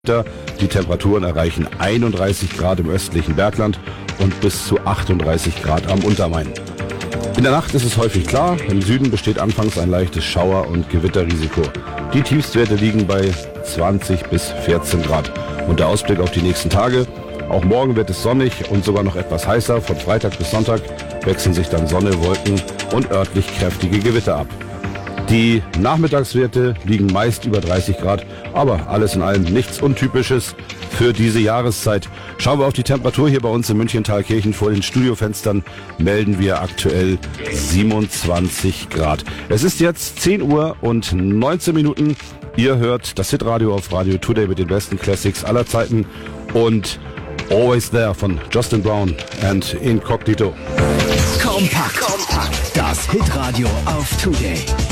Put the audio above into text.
Die Temperaturen erreichen 31 Grad im östlichen Bergland und bis zu 38 Grad am Untermain. In der Nacht ist es häufig klar, im Süden besteht anfangs ein leichtes Schauer- und Gewitterrisiko. Die Tiefstwerte liegen bei 20 bis 14 Grad. Und der Ausblick auf die nächsten Tage: Auch morgen wird es sonnig und sogar noch etwas heißer. Von Freitag bis Sonntag wechseln sich dann Sonne, Wolken und örtlich kräftige Gewitter ab. Die Nachmittagswerte liegen meist über 30 Grad, aber alles in allem nichts Untypisches für diese Jahreszeit. Schauen wir auf die Temperatur hier bei uns in München-Thalkirchen. Vor den Studiofenstern melden wir aktuell 27 Grad. Es ist jetzt 10 Uhr und 19 Minuten. Ihr hört das Hitradio auf Radio Today mit den besten Classics aller Zeiten und Always There von Justin Brown and Incognito. Kompakt. Das Hitradio auf Today.